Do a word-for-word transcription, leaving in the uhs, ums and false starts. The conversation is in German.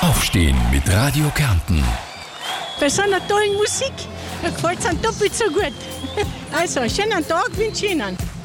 Aufstehen mit Radio Kärnten. Bei so einer tollen Musik, da gefällt es einem doppelt so gut. Also, schönen Tag wünsche ich Ihnen.